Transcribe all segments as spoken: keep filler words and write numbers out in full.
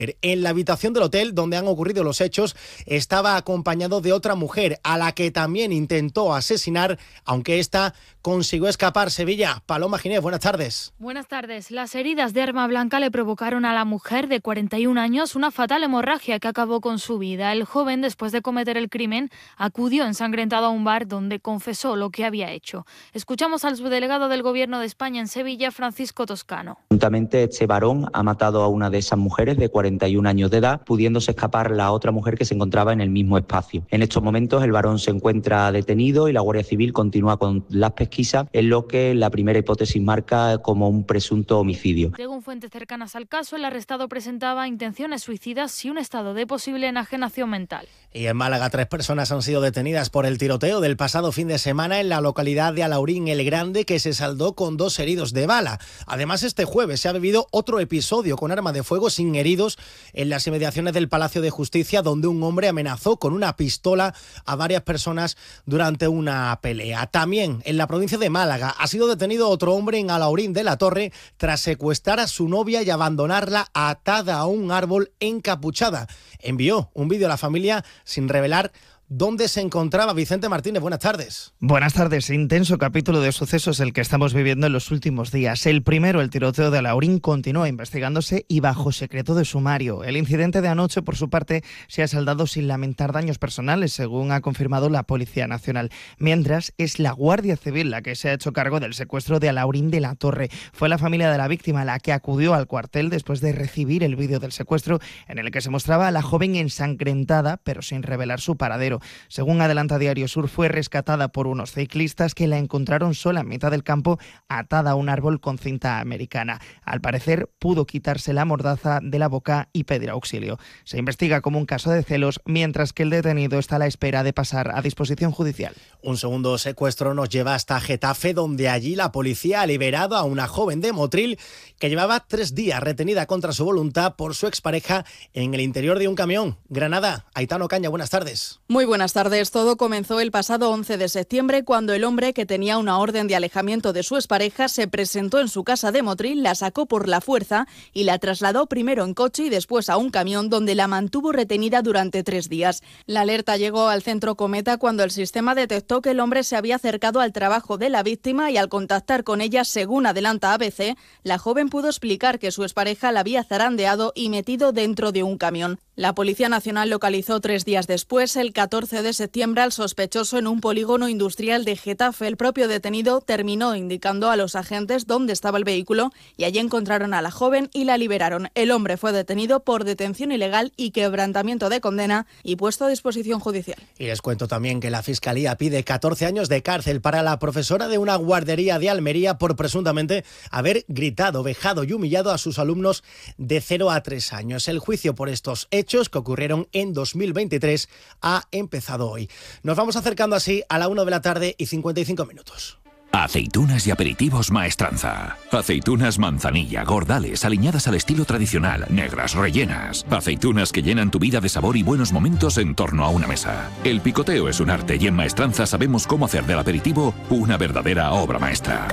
En la habitación del hotel donde han ocurrido los hechos estaba acompañado de otra mujer a la que también intentó asesinar, aunque esta consiguió escapar. Sevilla, Paloma Ginés, buenas tardes. Buenas tardes. Las heridas de arma blanca le provocaron a la mujer de cuarenta y un años una fatal hemorragia que acabó con su vida. El joven, después de cometer el crimen, acudió ensangrentado a un bar donde confesó lo que había hecho. Escuchamos al subdelegado del Gobierno de España en Sevilla, Francisco Toscano. Juntamente este varón ha matado a una de esas mujeres de cuarenta y un años de edad, pudiéndose escapar la otra mujer que se encontraba en el mismo espacio. En estos momentos el varón se encuentra detenido y la Guardia Civil continúa con las pesquisas en lo que la primera hipótesis marca como un presunto homicidio. Según fuentes cercanas al caso, el arrestado presentaba intenciones suicidas y un estado de posible enajenación mental. Y en Málaga, tres personas han sido detenidas por el tiroteo del pasado fin de semana en la localidad de Alaurín el Grande, que se saldó con dos heridos de bala. Además, este jueves se ha vivido otro episodio con arma de fuego sin heridos en las inmediaciones del Palacio de Justicia, donde un hombre amenazó con una pistola a varias personas durante una pelea. También en la provincia de Málaga ha sido detenido otro hombre en Alaurín de la Torre tras secuestrar a su novia y abandonarla atada a un árbol encapuchada. Envió un vídeo a la familia sin revelar dónde se encontraba. Vicente Martínez, buenas tardes. Buenas tardes. Intenso capítulo de sucesos el que estamos viviendo en los últimos días. El primero, el tiroteo de Alaurín, continúa investigándose y bajo secreto de sumario. El incidente de anoche, por su parte, se ha saldado sin lamentar daños personales, según ha confirmado la Policía Nacional. Mientras, es la Guardia Civil la que se ha hecho cargo del secuestro de Alaurín de la Torre. Fue la familia de la víctima la que acudió al cuartel después de recibir el vídeo del secuestro, en el que se mostraba a la joven ensangrentada, pero sin revelar su paradero. Según adelanta Diario Sur, fue rescatada por unos ciclistas que la encontraron sola en mitad del campo, atada a un árbol con cinta americana. Al parecer, pudo quitarse la mordaza de la boca y pedir auxilio. Se investiga como un caso de celos, mientras que el detenido está a la espera de pasar a disposición judicial. Un segundo secuestro nos lleva hasta Getafe, donde allí la policía ha liberado a una joven de Motril que llevaba tres días retenida contra su voluntad por su expareja en el interior de un camión. Granada, Aitano Caña, buenas tardes. Muy buenas tardes. Todo comenzó el pasado once de septiembre, cuando el hombre, que tenía una orden de alejamiento de su expareja, se presentó en su casa de Motril, la sacó por la fuerza y la trasladó primero en coche y después a un camión, donde la mantuvo retenida durante tres días. La alerta llegó al centro Cometa cuando el sistema detectó que el hombre se había acercado al trabajo de la víctima y, al contactar con ella, según adelanta A B C, la joven pudo explicar que su expareja la había zarandeado y metido dentro de un camión. La Policía Nacional localizó tres días después, el catorce de septiembre, al sospechoso en un polígono industrial de Getafe. El propio detenido terminó indicando a los agentes dónde estaba el vehículo y allí encontraron a la joven y la liberaron. El hombre fue detenido por detención ilegal y quebrantamiento de condena y puesto a disposición judicial. Y les cuento también que la Fiscalía pide catorce años de cárcel para la profesora de una guardería de Almería por presuntamente haber gritado, vejado y humillado a sus alumnos de cero a tres años. El juicio por estos hechos, que ocurrieron en dos mil veintitrés, ha empezado hoy. Nos vamos acercando así a la una de la tarde y cincuenta y cinco minutos. Aceitunas y aperitivos Maestranza. Aceitunas manzanilla, gordales, aliñadas al estilo tradicional, negras, rellenas. Aceitunas que llenan tu vida de sabor y buenos momentos en torno a una mesa. El picoteo es un arte y en Maestranza sabemos cómo hacer del aperitivo una verdadera obra maestra.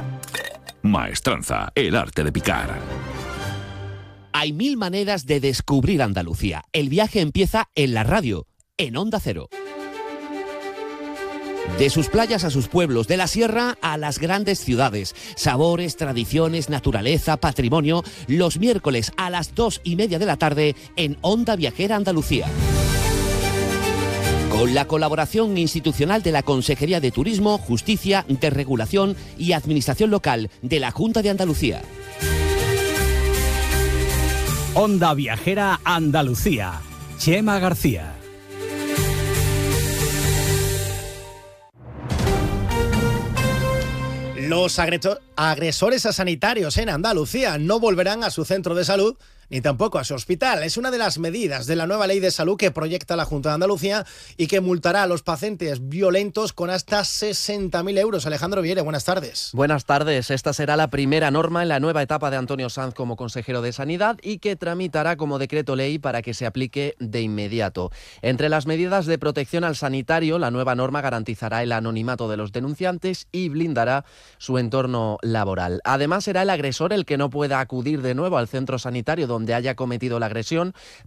Maestranza, el arte de picar. Hay mil maneras de descubrir Andalucía. El viaje empieza en la radio, en Onda Cero. De sus playas a sus pueblos, de la sierra a las grandes ciudades. Sabores, tradiciones, naturaleza, patrimonio. Los miércoles a las dos y media de la tarde en Onda Viajera Andalucía. Con la colaboración institucional de la Consejería de Turismo, Justicia, Desregulación y Administración Local de la Junta de Andalucía. Onda Viajera Andalucía. Chema García. Los agresores a sanitarios en Andalucía no volverán a su centro de salud ni tampoco a su hospital. Es una de las medidas de la nueva ley de salud que proyecta la Junta de Andalucía y que multará a los pacientes violentos con hasta sesenta mil euros. Alejandro Viere, buenas tardes. Buenas tardes. Esta será la primera norma en la nueva etapa de Antonio Sanz como consejero de Sanidad y que tramitará como decreto ley para que se aplique de inmediato. Entre las medidas de protección al sanitario, la nueva norma garantizará el anonimato de los denunciantes y blindará su entorno laboral. Además, será el agresor el que no pueda acudir de nuevo al centro sanitario donde donde haya cometido la agresión